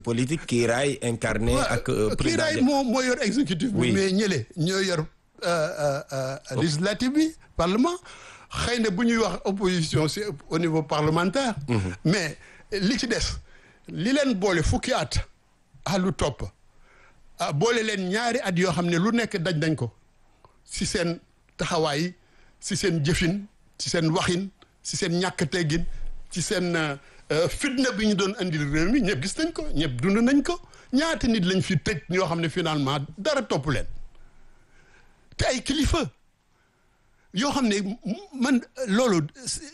politique kiiraay incarné ak président kiiraay moo yor exécutif bi mais ñële ñoo yor législative bi parlement xëy na bu ñuy wax opposition c'est au niveau parlementaire mais li ci des li leen boole fukki at lu topp boole leen ñaari at yoo xam ne lu nekk daj nañ ko si seen taxawaay si seen jëfin si seen waxin si seen ñàkk teggin ci seen fitna bi ñu doon andil réew mi ñëpp gis nañ ko ñëpp dund nañ ko ñaata nit lañ fi tëj ñoo xam ne finalement dara topp leen te ay kilifa yoo xam ne man loolu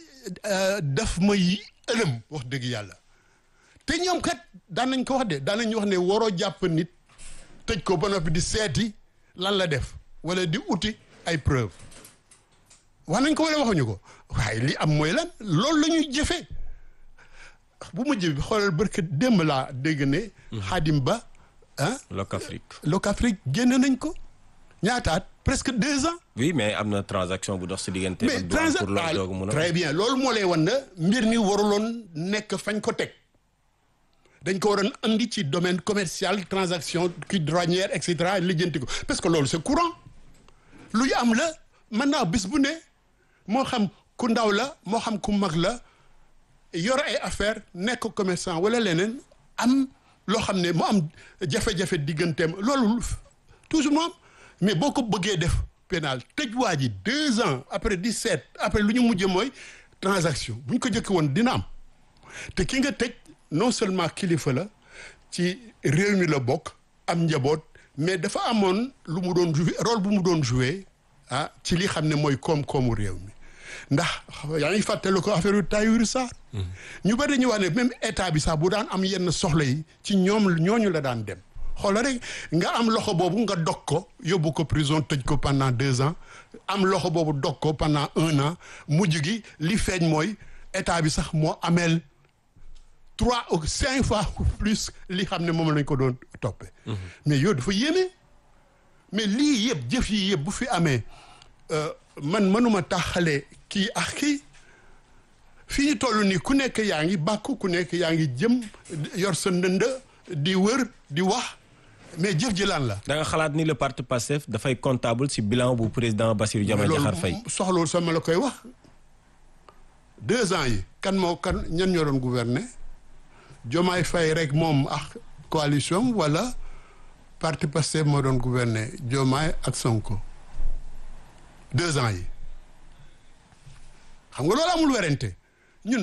daf may ëlëm wax dëgg yàlla te ñoom kat daan nañ ko wax de daan nañ wax ne waroo jàpp nit tëj ko ba noppi di seeti lan la def wala di uti ay preuve wax nañ ko wala waxuñu ko waaye li am mooy lan loolu la ñuy jëfee bu mujj bi xoolal barke démb laa dégg ne Xaadim Ba Locafrique génn nañ ko ñaataat presque 2 ans. oui mais am na transaction bu dox si diggante. mais transaction très bien loolu moo lay wan na mbir mi waruloon nekk fañ ko teg dañ ko waroon andi ci domaine commercial transaction qui douanière et cetera lijjanti ko parce que loolu c'est courant luy am la maintenant bis bu ne moo xam ku ndaw la moo xam ku mag la yor ay affaire nekk commerçant wala leneen am loo xam ne mu am jafe-jafe digganteem loolu toujours moom mais boo ko bëggee def pénal tëj waa ji 2 ans après 17 après lu ñu mujj mooy transaction bu ñu ko jëkk woon dina am te ki nga tëj non seulement kilifa la ci réew mi la bokk am njaboot mais dafa amoon lu mu doon joué rôle bu mu doon joué ci li xam ne mooy koom-koomu réew mi ndax yaa ngi fàttali ko affaire yu Tahirou Sarr ñu bari dañuy wax ne même état bi sax bu daan am yenn soxla yi ci ñooñu la daan dem xoolal rek nga am loxo boobu nga dog ko yóbbu ko prison tëj ko pendant 2 ans am loxo boobu dog ko pendant 1 an mujj gi li feeñ mooy état bi sax moo ameel 3 ou 5 fois plus li xam ne moom lañ ko doon toppee. mais yow dafa yéeme mais lii yëpp jëf yi yëpp bu fi amee man mënuma taxale kii ak kii fii ñu toll nii ku nekk yaa ngi bàkku ku nekk yaa ngi jëm yor sa ndënd di wër di wax. mais jëf ji lan la. da nga xalaat ni le parti Pastef dafay comptable ci bilan bu président Bassirou Diomaye Diakhar Faye. soxlawul sama la koy wax 2 ans yi kan ñan ñoo doon gouverner Diomaye Faye rek moom ak coalition wala parti Pastef moo doon gouverner Diomaye ak Sonko 2 ans yi xam nga loolu amul werante ñun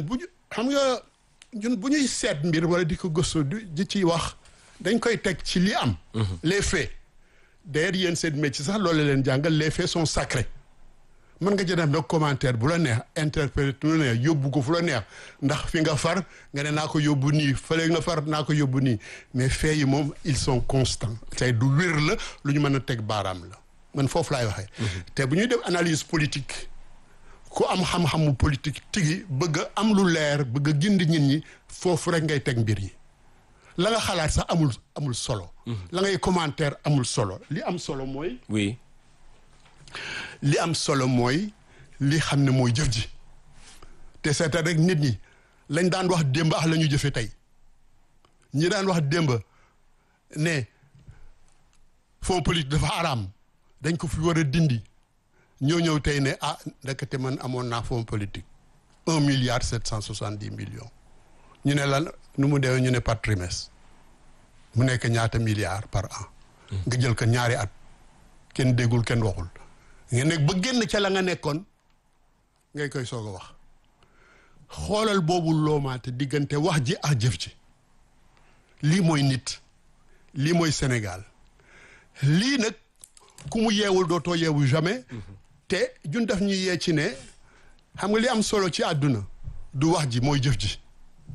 bu ñuy seet mbir wala di ko gëstu di ci wax. dañ koy teg ci li am. les faits d'ailleurs yéen seen métier sax loolu leen jàngal les faits sont sacrés mën nga ci def nag commentaire bu la neex interpréter lu neex yóbbu ko fu la neex ndax fi nga far nga ne naa ko yóbbu nii fële nga far naa ko yóbbu nii mais faits yi moom ils sont constants tey du wér la lu ñu mën a teg baaraam la man foofu laay waxee. te bu ñuy def analyse politique ku am xam-xamu politique tigi bëgg a am lu leer bëgg a gindi nit ñi foofu rek ngay teg mbir yi. la nga xalaat sax amul solo. la ngay commentaire amul solo li am solo mooy. oui. li am solo mooy li xam ne mooy jëf ji te seeta rek nit ñi lañ daan wax démb la ñu jëfe tey ñi daan wax démb ne fonds politique dafa araam dañ ko fi war a dindi ñëw tey ne ndekete man amoon naa fonds politique 1,770 milliards. ñu ne lan nu mu demee ñu ne par trimestre mu nekk ñaata milliards par an. nga jël ko ñaari at kenn déggul kenn waxul. nga nekk ba génn ca la nga nekkoon ngay koy soog a wax xoolal boobu loomaate diggante wax ji ak jëf ji lii mooy nit lii mooy Sénégal lii nag ku mu yeewul dootoo yeewu jamais. te jun daf ñuy yee ci ne xam nga li am solo ci àdduna du wax ji mooy jëf ji.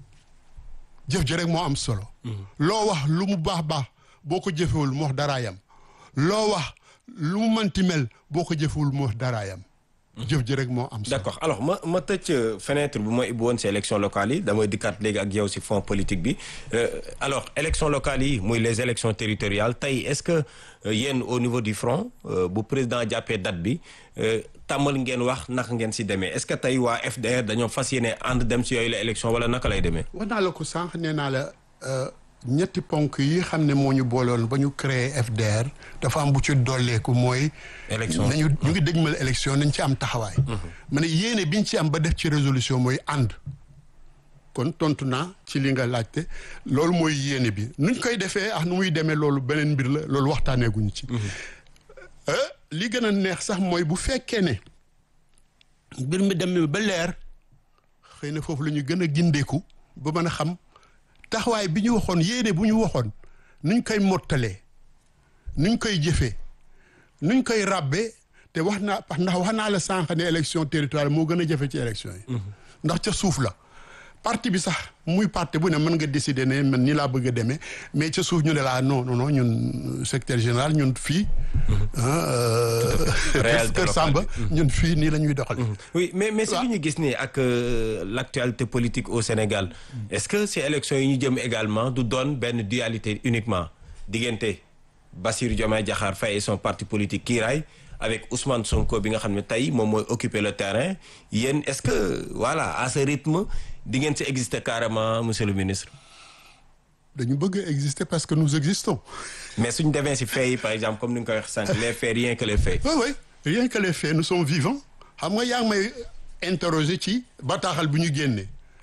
jëf ji rek moo am solo. loo wax lu mu baax boo ko jëfewul moo daraayam loo wax lu mu mënti mel boo ko jëfewul moo daraayam. jëf ji rek moo am solo. d'accord alors ma tëj fenêtre bu ma ibbi woon si élection locales yi damay dikkaat léegi ak yow si fond politique bi alors élection locales yi muy les élections territoriales tey est-ce que yéen au niveau du front bu président jàppee date bi tàmmal ngeen wax naka ngeen si demee est-ce que tey waa FDR dañoo fas yéene ànd dem si yooyu la élection wala naka lay demee. wax naa la ko sànq nee naa la ñetti ponk yi xam ne moo ñu booloon ba ñu créé FDR dafa am bu ci dolleeku mooy. élection ñu ngi dégmal élection nañ ci am taxawaay. ma ne yéene biñ ci am ba def ci résolution mooy ànd. kon tontu naa ci li nga laajte loolu mooy yéene bi nuñ koy defee nu muy demee loolu beneen mbir la loolu waxtaaneeguñu ci. li gën a neex sax mooy bu fekkee ne mbir mi dem ba leer xëy na foofu la ñu gën a gindeeku ba mën a xam taxawaay bi ñu waxoon yéene bu ñu waxoon nuñ koy mottalee nuñ koy jëfee nuñ koy ràbbee te wax naa la sànq ne élection territoriale moo gën a jafe ci élection yi. ndax ca suuf la. parti bi sax muy parti bu ne mën nga décider ne man nii laa bëgg a demee mais ca suuf ñu ne laa non ñun secrétaire général ñun fii. réalité Kër Samba ñun fii nii la ñuy doxal. oui mais si ñu gis ni ak l'actualité politique au Sénégal est-ce que ces élections yi ñu jëm également du doon benn dualité uniquement diggante Bassirou Diomaye Diakhar Faye et son parti politique Kiraay avec Ousmane Sonko bi nga xam ne tey moom mooy occuper le terrain yéen est-ce que voilà à ce rythme di ngeen si exister carrément monsieur le ministre. dañu bëgg a exister parce que nous existons. mais suñu demee si faits yi par exemple comme ni nga ko wax sànq les faits rien que les faits. oui rien que les faits nous sommes vivants xam nga yaa ngi may interroger ci bataaxal bu ñu génnee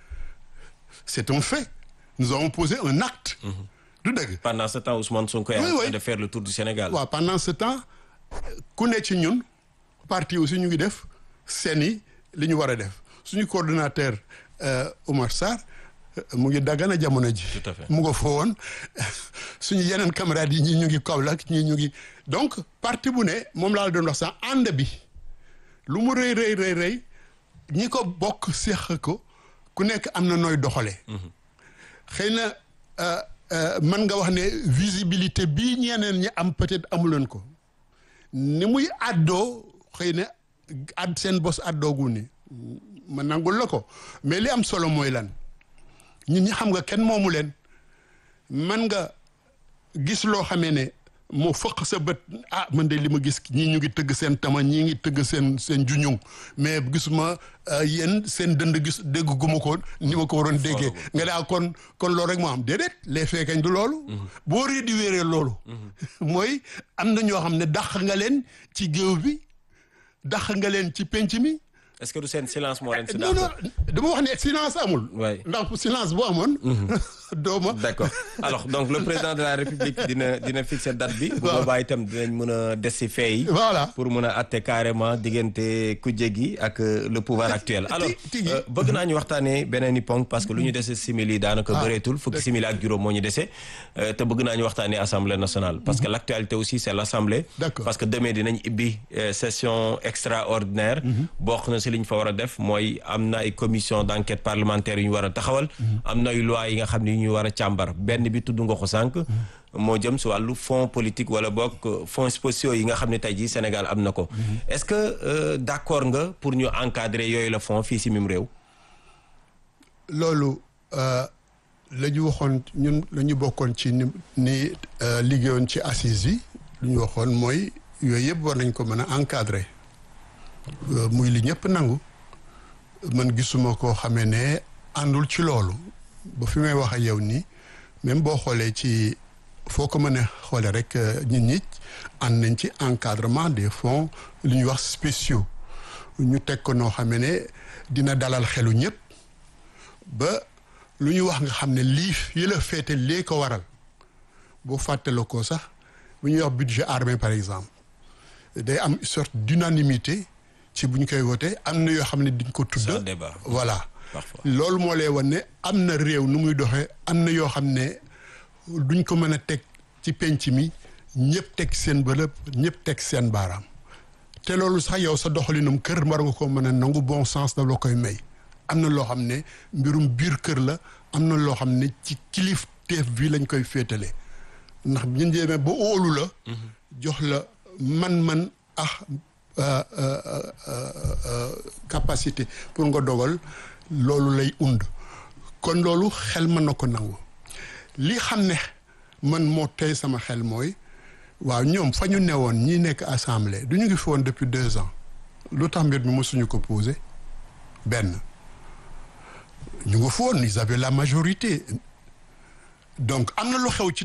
c'est un fait nous avons posé un acte. du dëgg. pendant ce temps Ousmane Sonko est en train de faire le tour du Sénégal. waaw pendant ce temps ku ne ci ñun parti aussi ñu ngi def seeni li ñu war a def suñu coordonnateur Omar Sarr mu ngi Dagana jamono ji. tout à fait mu nga fa woon suñu yeneen camarades yi ñii ñu ngi Kaolack ñii ñu ngi donc parti bu ne moom laa la doon wax sax ànd bi lu mu rëy ñi ko bokk seq ko ku nekk am na nooy doxalee. xëy na mën nga wax ne visibilité bii ñeneen ñi am peut-être amuloon ko ni muy àddoo xëy na seen bos àddoogu ni ma nangul la ko mais li am solo mooy lan ñun ñi xam nga kenn moomu leen man nga gis loo xamee ne moo fëq sa bët man de li ma gis ñii ñu ngi tëgg seen tama ñii ngi tëgg seen juñung mais gisuma yéen seen dënd gis dégg guma ko ni ma ko waroon déggee nga daa kon loolu rek moo am déedéet les faits kañ du loolu boo réduire loolu mooy am na ñoo xam ne dàq nga leen ci géew bi dàq nga leen ci penc mi. est-ce que du seen silence moo leen si non dama wax ne silence amul. oui ndax silence bu amoon. dooma d'accord alors donc le président de la République dina fixer date bi. bu boobaa itam dinañ mën a des si fee yi. voilà pour mën a atte carrément diggante kujje gi ak le pouvoir actuel. alors bëgg naa ñu waxtaanee beneen i ponk parce que lu ñu dese simili daanaka bëreetul fukki simili ak juróom moo ñu dese. te bëgg naa ñu waxtaanee assemblée nationale. parce que l'actualité aussi c'est l'assemblée. d'accord parce que demain dinañ ibbi session extraordinaire. bokk na si li ñu fa war a def mooy am na ay commission d'enquête parlementaire yu ñu war a taxawal. am na ay loi yi nga xam ne yu ñu war a càmbar benn bi tudd nga ko sànq. moo jëm si wàllu fonds politique wala boog fonds spéciaux yi nga xam ne tey jii Sénégal am na ko. est-ce que d'accord nga pour ñu encadrer yooyu la fonds fii si mim réew. loolu la ñu waxoon ñun la ñu bokkoon ci ni liggéeyoon ci assises yi lu ñu waxoon mooy yooyu yëpp war nañ ko mën a encadrer muy li ñëpp nangu man gisuma koo xamee ne àndul ci loolu ba fi may wax ak yow nii même boo xoolee ci foo ko mën a xoolee rek ñi ànd nañ ci encadrement des fonds li ñuy wax spéciaux ñu teg ko noo xamee ne dina dalal xelu ñëpp ba lu ñu wax nga xam ne lii yi la féete lee ko waral boo fàttale ko sax bu ñuy wax budget armé par exemple day am une sorte d'unanimité ci bu ñu koy wootee am na yoo xam ne diñ ko tudd débat voilà parfois loolu moo lay wan ne am na réew nu muy doxee am na yoo xam ne duñ ko mën a teg ci penc mi ñëpp teg seen bëlëb ñëpp teg seen baaraam te loolu sax yow sa doxalinum kër war nga ko mën a nangu bon sens da la koy may am na loo xam ne mbirum biir kër la am na loo xam ne ci kilifteef bi lañ koy féetale ndax ñu jéemee ba óolu la jox la man-man capacité pour nga dogal loolu lay und kon loolu xel mën na ko nangu li xam ne man moo tey sama xel mooy waaw ñoom fa ñu newoon ñi nekk assemblée du ñu ngi fi woon depuis 2 ans lu tax mbir mi mosuñu ko posé benn ñu nga fi woon ils avaient la majorité donc am na lu xew ci